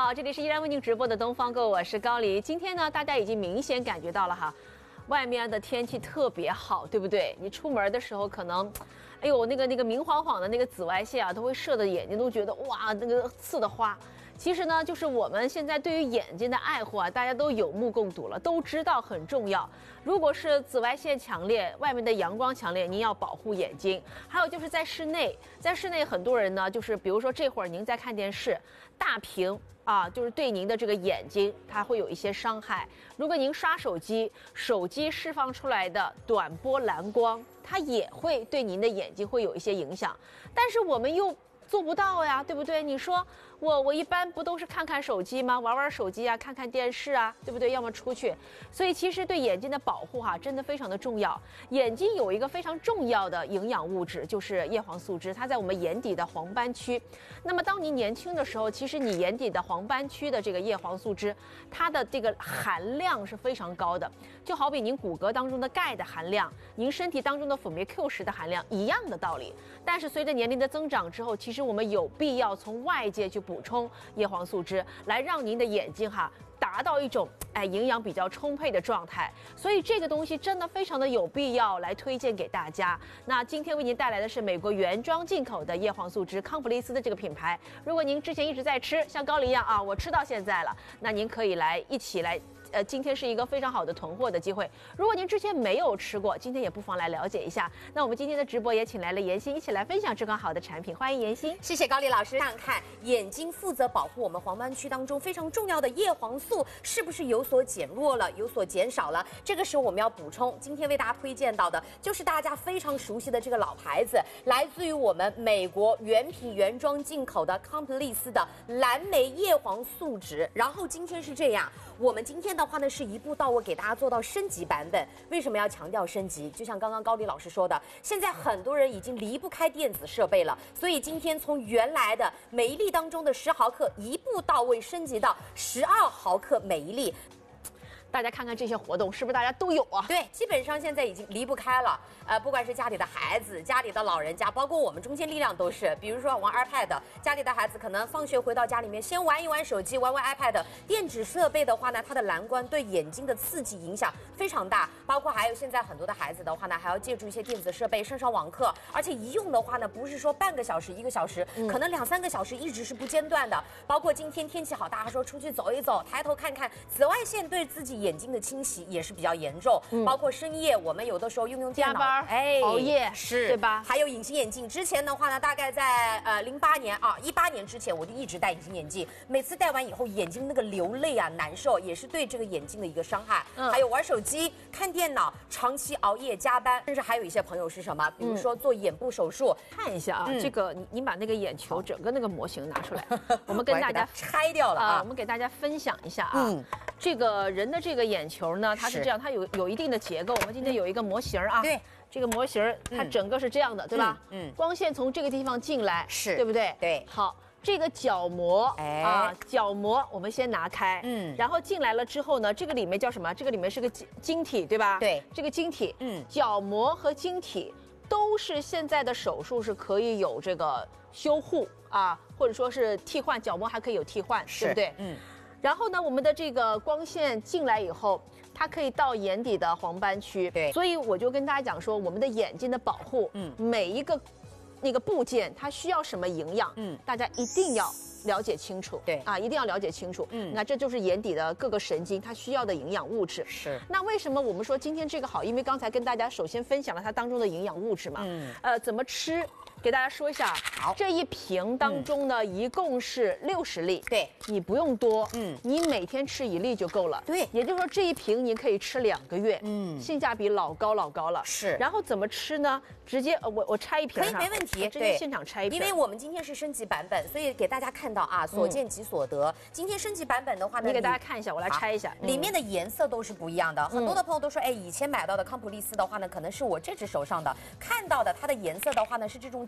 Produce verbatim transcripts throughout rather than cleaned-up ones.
好，这里是依然为您直播的东方购，我是高黎。今天呢，大家已经明显感觉到了哈，外面的天气特别好，对不对？你出门的时候可能，哎呦，那个那个明晃晃的那个紫外线啊，都会射的眼睛都觉得哇，那个刺的花。其实呢，就是我们现在对于眼睛的爱护啊，大家都有目共睹了，都知道很重要。如果是紫外线强烈，外面的阳光强烈，您要保护眼睛。还有就是在室内，在室内很多人呢，就是比如说这会儿您在看电视，大屏啊，就是对您的这个眼睛它会有一些伤害。如果您刷手机，手机释放出来的短波蓝光，它也会对您的眼睛会有一些影响。但是我们又做不到呀，对不对？你说我我一般不都是看看手机吗？玩玩手机啊，看看电视啊，对不对？要么出去，所以其实对眼睛的保护哈、啊，真的非常的重要。眼睛有一个非常重要的营养物质，就是叶黄素汁，它在我们眼底的黄斑区。那么当您年轻的时候，其实你眼底的黄斑区的这个叶黄素汁，它的这个含量是非常高的，就好比您骨骼当中的钙的含量，您身体当中的辅酶 Q 十的含量一样的道理。但是随着年龄的增长之后，其实我们有必要从外界去补充叶黄素汁，来让您的眼睛哈达到一种哎营养比较充沛的状态。所以这个东西真的非常的有必要来推荐给大家。那今天为您带来的是美国原装进口的叶黄素汁，康普利斯的这个品牌。如果您之前一直在吃，像高黎一样啊，我吃到现在了，那您可以来一起来。呃，今天是一个非常好的囤货的机会。如果您之前没有吃过，今天也不妨来了解一下。那我们今天的直播也请来了妍希，一起来分享这款好的产品。欢迎妍希。 谢谢高丽老师。看看眼睛负责保护我们黄斑区当中非常重要的叶黄素是不是有所减弱了，有所减少了？这个时候我们要补充。今天为大家推荐到的就是大家非常熟悉的这个老牌子，来自于我们美国原品原装进口的康普利斯的蓝莓叶黄素酯。然后今天是这样，我们今天的。的话呢是一步到位给大家做到升级版本。为什么要强调升级？就像刚刚高丽老师说的，现在很多人已经离不开电子设备了，所以今天从原来的每一粒当中的十毫克一步到位升级到十二毫克每一粒。 大家看看这些活动，是不是大家都有啊？ 对，基本上现在已经离不开了。呃，不管是家里的孩子、家里的老人家，包括我们中坚力量都是。比如说玩 iPad， 家里的孩子可能放学回到家里面，先玩一玩手机，玩玩 iPad。电子设备的话呢，它的蓝光对眼睛的刺激影响非常大。包括还有现在很多的孩子的话呢，还要借助一些电子设备上上网课，而且一用的话呢，不是说半个小时、一个小时，嗯、可能两三个小时一直是不间断的。包括今天天气好，大家说出去走一走，抬头看看紫外线对自己眼睛的侵袭也是比较严重，嗯、包括深夜我们有的时候用用电脑， 加班， 哎， 熬夜， 是， 对吧？ 还有隐形眼镜，之前的话呢，大概在呃零八年啊一八年之前，我就一直戴隐形眼镜，每次戴完以后眼睛那个流泪啊难受，也是对这个眼睛的一个伤害。嗯、还有玩手机、看电脑、长期熬夜加班，甚至还有一些朋友是什么，比如说做眼部手术。 嗯、看一下啊，嗯、这个你你把那个眼球整个那个模型拿出来，我们跟大家拆掉了啊、呃， 我们给大家分享一下啊。嗯，这个人的这个眼球呢，它是这样，它有有一定的结构。我们今天有一个模型啊， 对， 这个模型它整个是这样的，嗯、对吧？嗯，光线从这个地方进来， 是对不对？ 对， 好。这个角膜，哎啊，角膜我们先拿开，嗯，然后进来了之后呢，这个里面叫什么？这个里面是个晶体，对吧？ 对， 这个晶体，嗯，角膜和晶体都是现在的手术是可以有这个修护啊，或者说是替换角膜还可以有替换，对不对？嗯。然后呢，我们的这个光线进来以后，它可以到眼底的黄斑区， 对， 所以我就跟大家讲说，我们的眼睛的保护，嗯，每一个那个部件它需要什么营养，嗯，大家一定要了解清楚， 对啊，一定要了解清楚，嗯，那这就是眼底的各个神经它需要的营养物质。 是， 那为什么我们说今天这个好？因为刚才跟大家首先分享了它当中的营养物质嘛，嗯，呃，怎么吃？给大家说一下， 好， 这一瓶当中呢，嗯、一共是六十粒， 对， 你不用多，嗯，你每天吃一粒就够了， 对， 也就是说这一瓶你可以吃两个月，嗯，性价比老高老高了， 是。 然后怎么吃呢？直接呃我我拆一瓶， 可以没问题， 直接现场拆一瓶， 因为我们今天是升级版本，所以给大家看到啊，所见即所得。嗯、今天升级版本的话呢， 你给大家看一下，我来拆一下， 里面的颜色都是不一样的。很多的朋友都说，哎，以前买到的康普利斯的话呢，可能是我这只手上的看到的，它的颜色的话呢是这种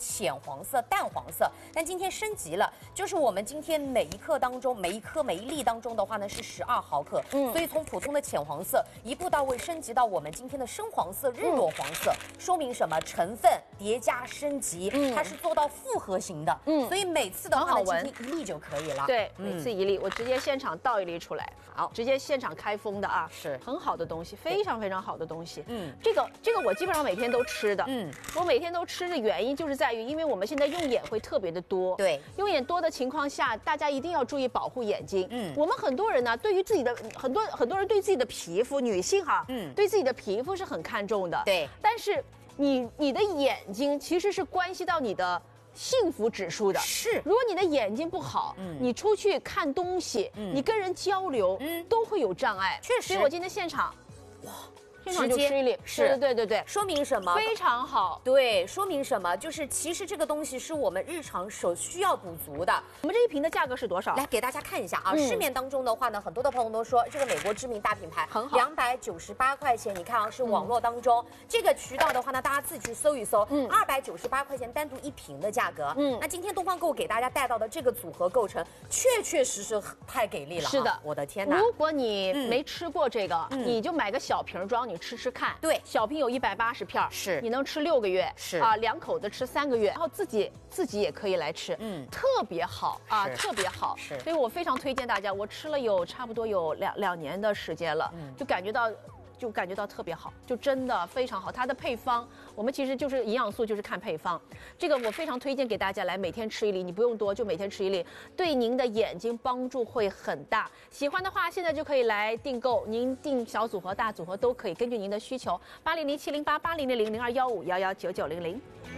浅黄色、淡黄色，但今天升级了，就是我们今天每一克当中，每一颗每一粒当中的话呢是十二毫克，嗯，所以从普通的浅黄色一步到位升级到我们今天的深黄色、日落黄色，嗯、说明什么？成分叠加升级，嗯、它是做到复合型的，嗯，所以每次的话呢，今天一粒就可以了。 对，每次一粒，我直接现场倒一粒出来， 好， 直接现场开封的啊， 是很好的东西，非常非常好的东西。嗯，这个这个我基本上每天都吃的，嗯，我每天都吃的原因就是在于，因为我们现在用眼会特别的多， 对， 用眼多的情况下，大家一定要注意保护眼睛。嗯，我们很多人呢，对于自己的很多很多人对自己的皮肤，女性哈，嗯，对自己的皮肤是很看重的， 对， 但是你你的眼睛其实是关系到你的幸福指数的。 是， 如果你的眼睛不好，嗯，你出去看东西，嗯，你跟人交流，嗯，都会有障碍。 确实， 所以我今天现场，哇。现场就吃一粒，是，对对对对， 说明什么？ 非常好。 对，说明什么？就是其实这个东西是我们日常所需要补足的。 我们这一瓶的价格是多少？ 来给大家看一下啊，嗯、市面当中的话呢，很多的朋友都说这个美国知名大品牌很好， 两百九十八块钱。你看啊，是网络当中、嗯、这个渠道的话呢，大家自己去搜一搜，嗯，二百九十八块钱单独一瓶的价格。嗯，那今天东方购给大家带到的这个组合构成，确确实实太给力了。 是的， 我的天哪！ 如果你没吃过这个，嗯、你就买个小瓶装，你吃吃看。 对。 小瓶有一百八十片， 是你能吃六个月， 是啊，两口子吃三个月，然后自己自己也可以来吃，嗯，特别好啊，特别好， 是， 所以我非常推荐大家，我吃了有差不多有两两年的时间了，嗯，就感觉到。就感觉到特别好，就真的非常好。它的配方，我们其实就是营养素，就是看配方。这个我非常推荐给大家来每天吃一粒，你不用多，就每天吃一粒，对您的眼睛帮助会很大。喜欢的话，现在就可以来订购，您订小组合、大组合都可以，根据您的需求，八零零七零八八零零零零二幺五幺幺九九零零。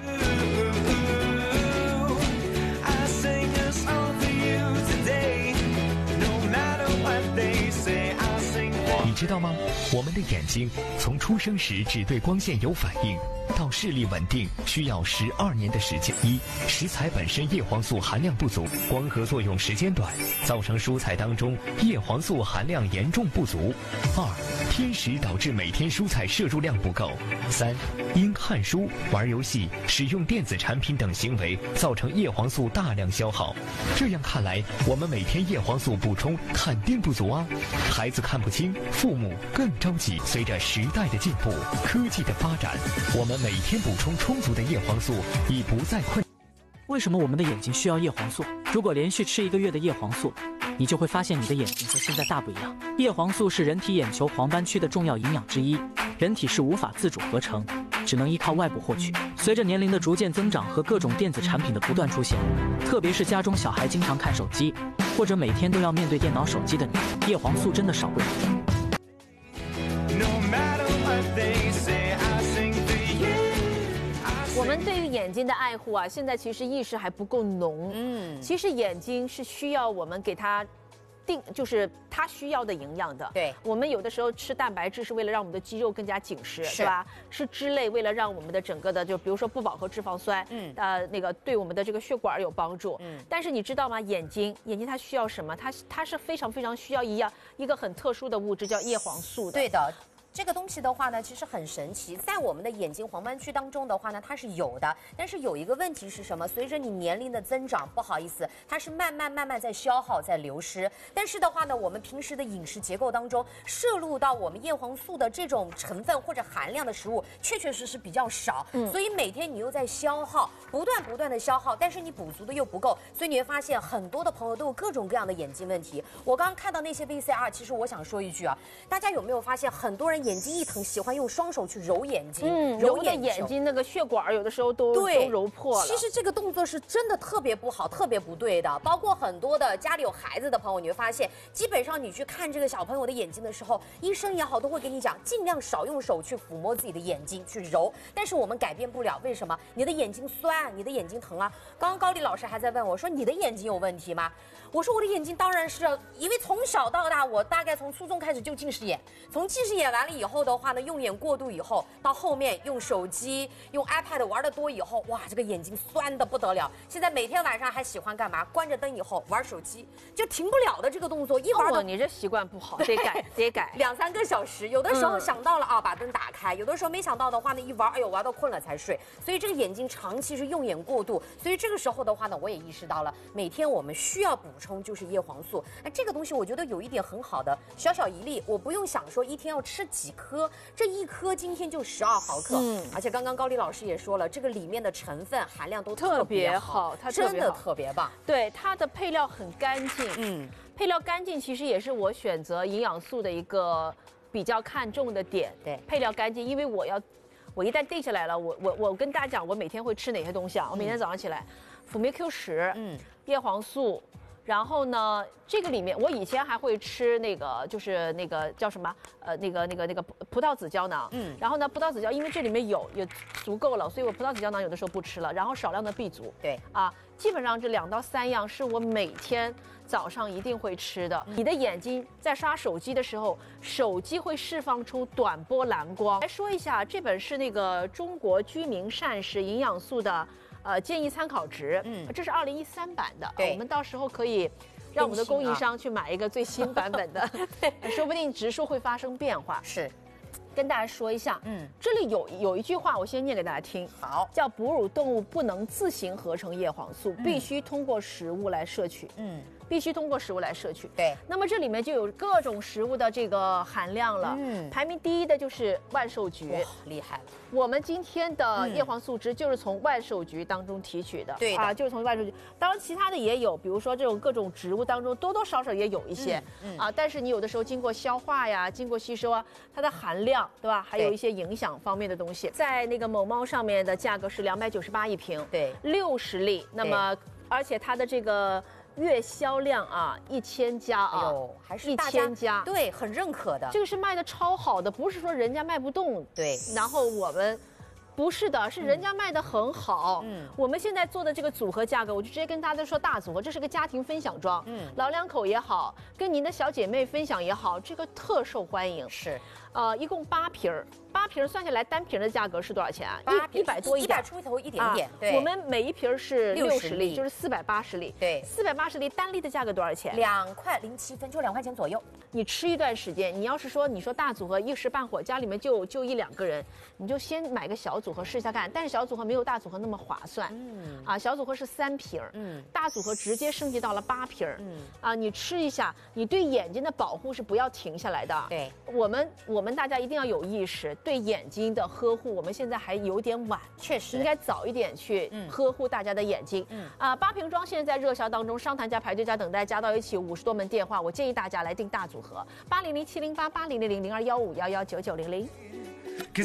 你知道吗？我们的眼睛从出生时只对光线有反应，到视力稳定需要十二年的时间。一、食材本身叶黄素含量不足，光合作用时间短，造成蔬菜当中叶黄素含量严重不足。二、偏食导致每天蔬菜摄入量不够。三、因看书、玩游戏、使用电子产品等行为，造成叶黄素大量消耗。这样看来，我们每天叶黄素补充肯定不足啊！孩子看不清，父母更着急。随着时代的进步，科技的发展，我们每天补充充足的叶黄素已不再困。 为什么我们的眼睛需要叶黄素？如果连续吃一个月的叶黄素，你就会发现你的眼睛和现在大不一样。叶黄素是人体眼球黄斑区的重要营养之一，人体是无法自主合成，只能依靠外部获取。随着年龄的逐渐增长和各种电子产品的不断出现，特别是家中小孩经常看手机，或者每天都要面对电脑、手机的你，叶黄素真的少不了。 我们对于眼睛的爱护啊，现在其实意识还不够浓。嗯，其实眼睛是需要我们给它定，就是它需要的营养的。 对， 我们有的时候吃蛋白质是为了让我们的肌肉更加紧实， 是对吧？吃脂类为了让我们的整个的，就比如说不饱和脂肪酸，嗯，呃，那个对我们的这个血管有帮助。嗯，但是你知道吗？眼睛，眼睛它需要什么？它它是非常非常需要一样一个很特殊的物质，叫叶黄素的。 对的。这个东西的话呢，其实很神奇，在我们的眼睛黄斑区当中的话呢，它是有的。但是有一个问题是什么？随着你年龄的增长，不好意思，它是慢慢慢慢在消耗，在流失。但是的话呢，我们平时的饮食结构当中摄入到我们叶黄素的这种成分或者含量的食物，确确实实比较少。嗯，所以每天你又在消耗，不断不断的消耗，但是你补足的又不够，所以你会发现很多的朋友都有各种各样的眼睛问题。我刚刚看到那些 V C R， 其实我想说一句啊，大家有没有发现很多人眼睛一疼，喜欢用双手去揉眼睛， 嗯，揉的眼睛那个血管有的时候都都揉破了。 其实这个动作是真的特别不好，特别不对的。包括很多的家里有孩子的朋友，你会发现，基本上你去看这个小朋友的眼睛的时候，医生也好都会跟你讲，尽量少用手去抚摸自己的眼睛去揉。但是我们改变不了，为什么？你的眼睛酸，你的眼睛疼啊。刚刚高丽老师还在问我说，你的眼睛有问题吗？我说我的眼睛当然是，因为从小到大，我大概从初中开始就近视眼，从近视眼完了以以后的话呢，用眼过度以后，到后面用手机、用 iPad 玩的多以后，哇，这个眼睛酸的不得了。现在每天晚上还喜欢干嘛？关着灯以后玩手机，就停不了的这个动作，一玩哦，你这习惯不好，得改，得改。 两三个小时，有的时候想到了啊，把灯打开；有的时候没想到的话呢，一玩，哎呦，玩到困了才睡。所以这个眼睛长期是用眼过度，所以这个时候的话呢，我也意识到了，每天我们需要补充就是叶黄素。那这个东西我觉得有一点很好的，小小一粒，我不用想说一天要吃几颗，这一颗今天就十二毫克，嗯，而且刚刚高丽老师也说了，这个里面的成分含量都特别好， 它真的特别棒。 对，它的配料很干净，嗯，配料干净其实也是我选择营养素的一个比较看重的点。 对， 配料干净，因为我要。我一旦定下来了，我我我跟大家讲，我每天会吃哪些东西啊？我每天早上起来，辅酶 Q 十，嗯，叶黄素，然后呢，这个里面我以前还会吃那个，就是那个叫什么？呃，那个那个那个葡萄籽胶囊，嗯，然后呢，葡萄籽胶因为这里面有也足够了，所以我葡萄籽胶囊有的时候不吃了，然后少量的 B 族， 对， 啊，基本上这两到三样是我每天早上一定会吃的。你的眼睛在刷手机的时候，手机会释放出短波蓝光。来说一下，这本是那个中国居民膳食营养素的呃建议参考值，嗯，这是二零一三版的， 对， 我们到时候可以让我们的供应商去买一个最新版本的，对，说不定植数会发生变化。 是。 跟大家说一下，嗯，这里有有一句话，我先念给大家听。 好， 叫哺乳动物不能自行合成叶黄素，嗯、必须通过食物来摄取。嗯。必须通过食物来摄取。 对， 那么这里面就有各种食物的这个含量了。嗯，排名第一的就是万寿菊， 哇，厉害了。 我们今天的叶黄素值就是从万寿菊当中提取的。 对啊，就是从万寿菊。当然，其他的也有，比如说这种各种植物当中多多少少也有一些。嗯。嗯啊，但是你有的时候经过消化呀，经过吸收啊，它的含量，对吧？还有一些影响方面的东西。在那个某猫上面的价格是两百九十八一瓶。 对。 六十粒，那么而且它的这个。月销量啊，一千家啊， 哎呦，还是一千家， 对，很认可的。 这个是卖的超好的，不是说人家卖不动， 对。 然后我们不是的，是人家卖的很好。嗯，我们现在做的这个组合价格，我就直接跟大家说大组合，这是个家庭分享装，嗯，老两口也好，跟您的小姐妹分享也好，这个特受欢迎。 是， 呃，一共八瓶儿。八瓶算下来，单瓶的价格是多少钱啊？ 一一百多一点，一百出头一点点。对， 我们每一瓶是六十粒，就是四百八十粒。 对， 四百八十粒单粒的价格多少钱？ 两块零七分，就两块钱左右。 你吃一段时间，你要是说你说大组合一时半会家里面就就一两个人，你就先买个小组合试一下看。但是小组合没有大组合那么划算。嗯。啊，小组合是三瓶，嗯，大组合直接升级到了八瓶，嗯。啊，你吃一下，你对眼睛的保护是不要停下来的。 对， 我们我们大家一定要有意识，对眼睛的呵护，我们现在还有点晚， 确实应该早一点去呵护大家的眼睛。嗯啊，八瓶装现在在热销当中，商谈价、排队价、等待加到一起五十多门电话，我建议大家来订大组合，八零零七零八八零零零零二幺五幺幺九九零零。